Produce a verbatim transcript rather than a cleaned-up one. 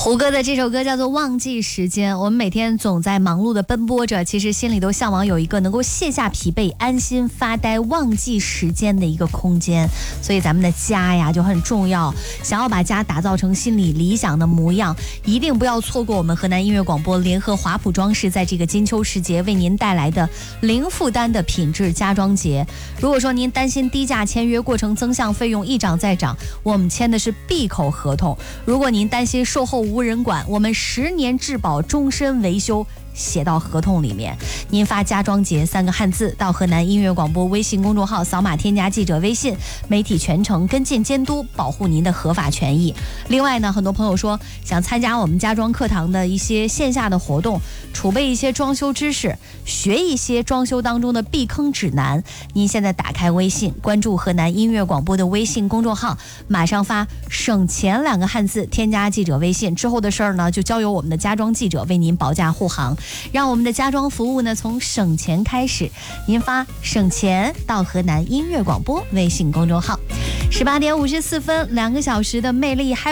胡歌的这首歌叫做《忘记时间》。我们每天总在忙碌的奔波着，其实心里都向往有一个能够卸下疲惫、安心发呆、忘记时间的一个空间。所以咱们的家呀就很重要，想要把家打造成心里理想的模样，一定不要错过我们河南音乐广播联合华普装饰在这个金秋时节为您带来的零负担的品质家装节。如果说您担心低价签约过程增项费用一涨再涨，我们签的是闭口合同。如果您担心售后无人管，我们十年质保终身维修写到合同里面。您发家装节三个汉字到河南音乐广播微信公众号，扫码添加记者微信，媒体全程跟进监督，保护您的合法权益。另外呢，很多朋友说想参加我们家装课堂的一些线下的活动，储备一些装修知识，学一些装修当中的避坑指南。您现在打开微信，关注河南音乐广播的微信公众号，马上发省钱两个汉字，添加记者微信，之后的事儿呢就交由我们的家装记者为您保驾护航，让我们的家装服务呢从省钱开始。您发省钱到河南音乐广播微信公众号。十八点五十四分，两个小时的魅力嗨